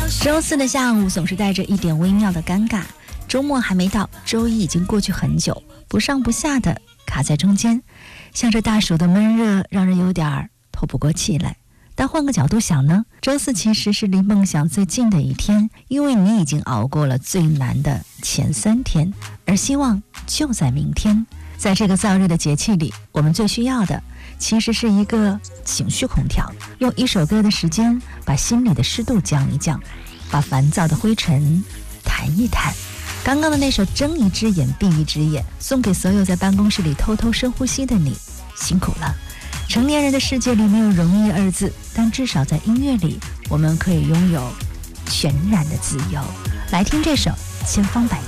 周四的下午总是带着一点微妙的尴尬，周末还没到，周一已经过去很久，不上不下的卡在中间，像这大暑的闷热让人有点透不过气来。但换个角度想呢，周四其实是离梦想最近的一天，因为你已经熬过了最难的前3天，而希望就在明天。在这个燥热的节气里，我们最需要的其实是一个情绪空调，用一首歌的时间把心里的湿度降一降，把烦躁的灰尘弹一弹。刚刚的那首睁一只眼闭一只眼，送给所有在办公室里偷偷深呼吸的你，辛苦了。成年人的世界里没有容易2字，但至少在音乐里我们可以拥有全然的自由。来听这首千方百